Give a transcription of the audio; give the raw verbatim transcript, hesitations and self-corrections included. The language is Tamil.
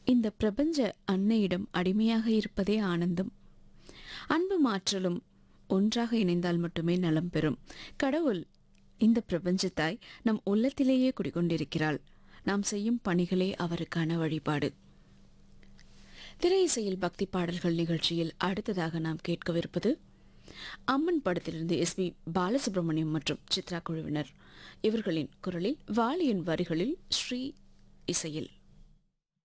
இந்த பிரபஞ்ச அன்னையிடம் அடிமையாக இருப்பதே ஆனந்தம். அன்பு மாற்றலும் ஒன்றாக இணைந்தால் மட்டுமே நலம் பெறும். கடவுள் இந்த பிரபஞ்சத்தாய் நம் உள்ளத்திலேயே குடிகொண்டிருக்கிறாள். நாம் செய்யும் பணிகளே அவருக்கான வழிபாடு. திரை இசையில் பக்தி பாடல்கள் நிகழ்ச்சியில் அடுத்ததாக நாம் கேட்கவிருப்பது அம்மன் படத்திலிருந்து எஸ் பி பாலசுப்ரமணியம் மற்றும் சித்ரா குழுவினர் இவர்களின் குரலில் வாலியின் வரிகளில் ஸ்ரீ இசையில்